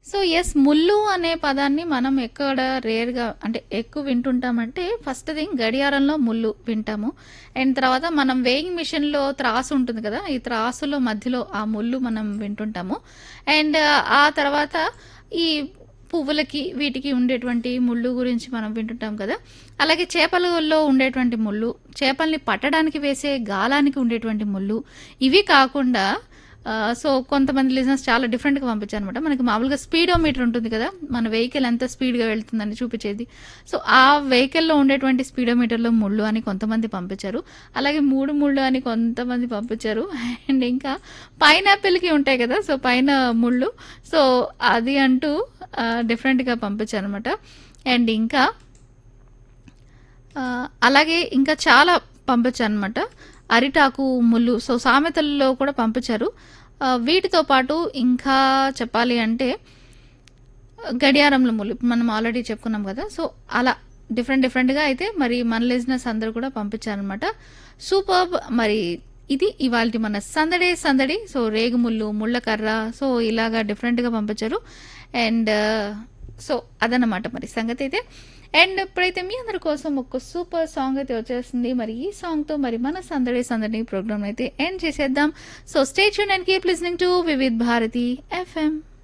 So yes. ముల్లు అనే పదాన్ని మనం ఎక్కడ రేర్‌గా అంటే ఎక్కువ వింటుంటామంటే ఫస్ట్ థింగ్ గడియారంలో ముల్లు వింటాము. అండ్ తర్వాత మనం వేయింగ్ మిషన్‌లో త్రాసు ఉంటుంది కదా! ఈ త్రాసులో మధ్యలో ఆ ముల్లు మనం వింటుంటాము. అండ్ ఆ తర్వాత ఈ పువ్వులకి వీటికి ఉండేటువంటి ముళ్ళు గురించి మనం వింటుంటాం కదా! అలాగే చేపలలో ఉండేటువంటి ముల్లు, చేపల్ని పట్టడానికి వేసే గాలానికి ఉండేటువంటి ముల్లు, ఇవి కాకుండా సో, కొంతమంది లిజనర్స్ చాలా డిఫరెంట్‌గా పంపించారనమాట. మనకి మామూలుగా స్పీడోమీటర్ ఉంటుంది కదా! మన వెహికల్ ఎంత స్పీడ్‌గా వెళ్తుందని చూపించేది. సో, ఆ వెహికల్‌లో ఉండేటువంటి స్పీడోమీటర్‌లో ముళ్ళు అని కొంతమంది పంపించారు. అలాగే 3 ముళ్ళు అని కొంతమంది పంపించారు. అండ్ ఇంకా పైనాపిల్‌కి ఉంటాయి కదా! సో, పైన ముళ్ళు. సో, అది అంటూ డిఫరెంట్‌గా పంపించారనమాట. అండ్ ఇంకా అలాగే ఇంకా చాలా పంపించారనమాట. అరిటాకు ముల్లు. సో, సామెతల్లో కూడా పంపించారు. వీటితో పాటు ఇంకా చెప్పాలి అంటే గడియారంలో ముల్లు. మనం ఆల్రెడీ చెప్పుకున్నాం కదా! సో, అలా డిఫరెంట్‌గా అయితే మరి మన లిజనర్స్ అందరూ కూడా పంపించారనమాట. సూపర్బ్! మరి ఇది ఇవాల్టి మన సందడి. సో, రేగుముల్లు, ముళ్ళకర్ర సో, ఇలాగా డిఫరెంట్‌గా పంపించారు. అండ్ సో, అదనమాట మరి సంగతైతే. అండ్ ఇప్పుడైతే మీ అందరి కోసం ఒక సూపర్ సాంగ్ అయితే వచ్చేస్తుంది. మరి ఈ సాంగ్‌తో మరి మన సందడి ప్రోగ్రామ్ అయితే ఎండ్ చేసేద్దాం. So, stay tune and keep listening to Vividh Bharati FM.